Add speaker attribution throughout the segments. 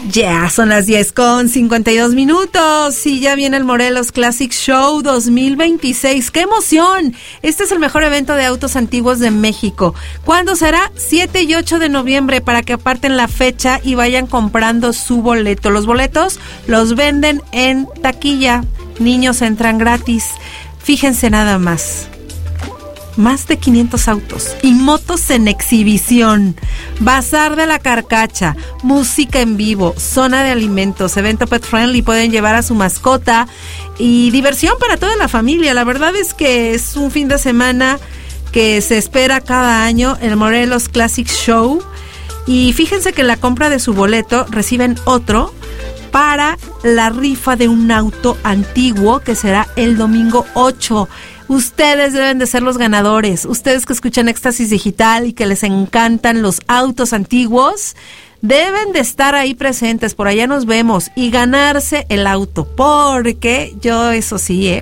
Speaker 1: Ya, son las 10:52 y ya viene el Morelos Classic Show 2026. ¡Qué emoción! Este es el mejor evento de autos antiguos de México. ¿Cuándo será? 7 y 8 de noviembre, para que aparten la fecha y vayan comprando su boleto. Los boletos los venden en taquilla. Niños entran gratis. Fíjense nada más. Más de 500 autos y motos en exhibición, bazar de la carcacha, música en vivo, zona de alimentos, evento pet friendly, pueden llevar a su mascota y diversión para toda la familia. La verdad es que es un fin de semana que se espera cada año, el Morelos Classic Show, y fíjense que en la compra de su boleto reciben otro para la rifa de un auto antiguo que será el domingo 8. Ustedes deben de ser los ganadores. Ustedes que escuchan Éxtasis Digital y que les encantan los autos antiguos, deben de estar ahí presentes. Por allá nos vemos y ganarse el auto. Porque yo, eso sí,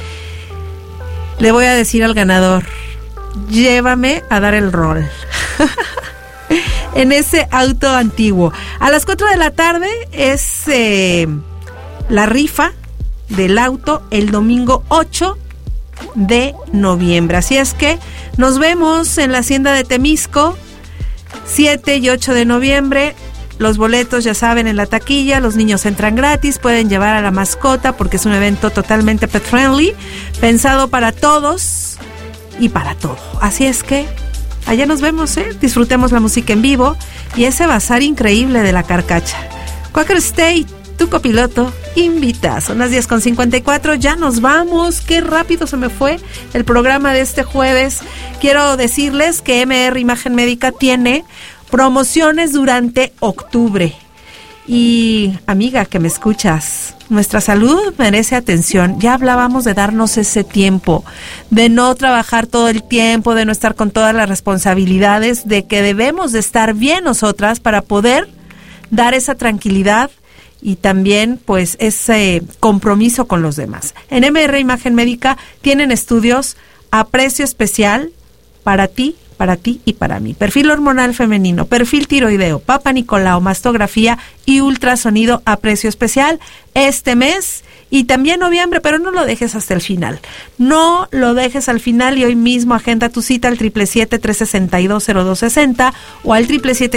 Speaker 1: le voy a decir al ganador, llévame a dar el rol. En ese auto antiguo. A las 4 de la tarde es la rifa del auto el domingo 8 de noviembre. Así es que nos vemos en la Hacienda de Temisco, 7 y 8 de noviembre. Los boletos, ya saben, en la taquilla. Los niños entran gratis, pueden llevar a la mascota porque es un evento totalmente pet friendly, pensado para todos y para todo. Así es que allá nos vemos, disfrutemos la música en vivo y ese bazar increíble de la carcacha. Quaker State, tu copiloto, invita. Son las 10:54, ya nos vamos. Qué rápido se me fue el programa de este jueves. Quiero decirles que MR Imagen Médica tiene promociones durante octubre. Y amiga que me escuchas, nuestra salud merece atención. Ya hablábamos de darnos ese tiempo, de no trabajar todo el tiempo, de no estar con todas las responsabilidades, de que debemos de estar bien nosotras para poder dar esa tranquilidad y también pues ese compromiso con los demás. En MR Imagen Médica tienen estudios a precio especial para ti y para mí. Perfil hormonal femenino, perfil tiroideo, Papa Nicolau, mastografía y ultrasonido a precio especial este mes y también noviembre, pero no lo dejes hasta el final. No lo dejes al final y hoy mismo agenda tu cita al 777-362-0260 o al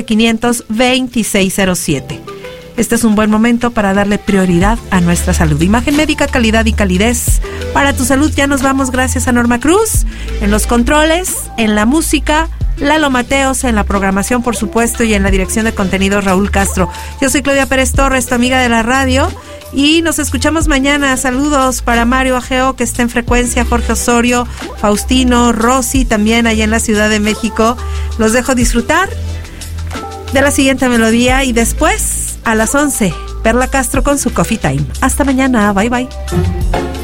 Speaker 1: 777-500-2607. Este es un buen momento para darle prioridad a nuestra salud. Imagen Médica, calidad y calidez para tu salud. Ya nos vamos, gracias a Norma Cruz en los controles, en la música, Lalo Mateos en la programación, por supuesto, y en la dirección de contenidos, Raúl Castro. Yo soy Claudia Pérez Torres, tu amiga de la radio, y nos escuchamos mañana. Saludos para Mario Ageo, que está en frecuencia, Jorge Osorio, Faustino, Rosy, también allá en la Ciudad de México. Los dejo disfrutar de la siguiente melodía y después, a las 11, Perla Castro con su Coffee Time. Hasta mañana, bye bye.